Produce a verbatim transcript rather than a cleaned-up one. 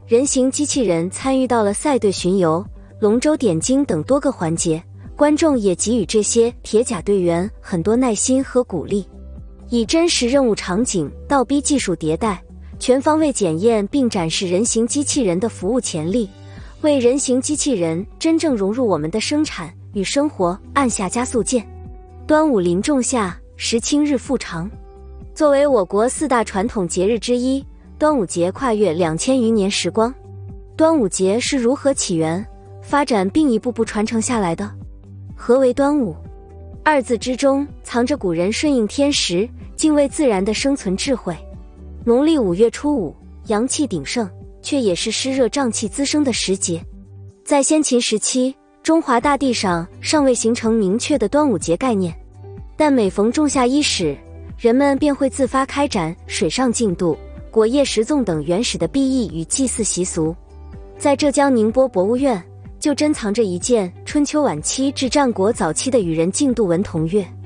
人形机器人参与到了赛队巡游、龙舟点睛等多个环节，观众也给予这些铁甲队员很多耐心和鼓励。以真实任务场景倒逼技术迭代，全方位检验并展示人形机器人的服务潜力，为人形机器人真正融入我们的生产与生活按下加速键。端午临仲夏，时清日复长。作为我国四大传统节日之一，端午节跨越两千余年时光。端午节是如何起源、发展并一步步传承下来的？何为端午？二字之中藏着古人顺应天时、敬畏自然的生存智慧。农历五月初五，阳气鼎盛，却也是湿热瘴气滋生的时节。在先秦时期，中华大地上尚未形成明确的端午节概念，但每逢仲夏伊始，人们便会自发开展水上竞渡、果叶食粽等原始的避疫与祭祀习俗。在浙江宁波博物院，就珍藏着一件春秋晚期至战国早期的与人竞渡文铜钺。